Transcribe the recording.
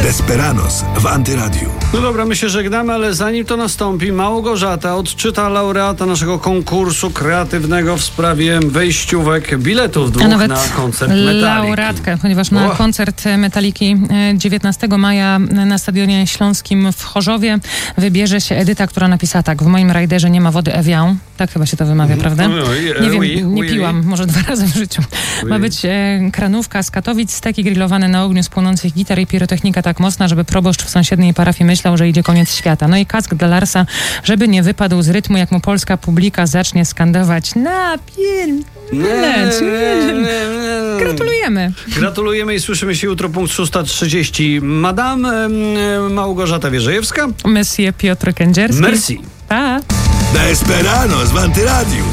Desperanos w Antyradiu. No dobra, my się żegnamy, ale zanim to nastąpi, Małgorzata odczyta laureata naszego konkursu kreatywnego w sprawie wejściówek, biletów dwóch na koncert Metaliki. Laureatkę, ponieważ na koncert Metaliki 19 maja na Stadionie Śląskim w Chorzowie wybierze się Edyta, która napisała tak: w moim rajderze nie ma wody Evian. Tak chyba się to wymawia, prawda? Nie wiem, nie piłam, może 2 razy w życiu. Ma być kranówka z Katowic, steki grillowane na ogniu z płonących gitar i pirotechnika tak mocna, żeby proboszcz w sąsiedniej parafii myślał, że idzie koniec świata. No i kask dla Larsa, żeby nie wypadł z rytmu, jak mu polska publika zacznie skandować Gratulujemy. Gratulujemy i słyszymy się jutro, punkt 6:30. Madame Małgorzata Wierzejewska. Monsieur Piotr Kędzierski. Merci. Pa. Desperanos w Antyradiu.